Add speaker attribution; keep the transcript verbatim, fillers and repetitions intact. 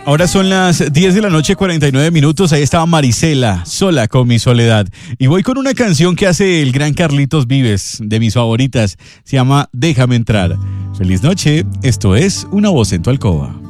Speaker 1: Ahora son las diez de la noche, cuarenta y nueve minutos. Ahí estaba Marisela, Sola con mi soledad. Y voy con una canción que hace el gran Carlitos Vives, de mis favoritas. Se llama Déjame entrar. Feliz noche. Esto es Una Voz en tu Alcoba.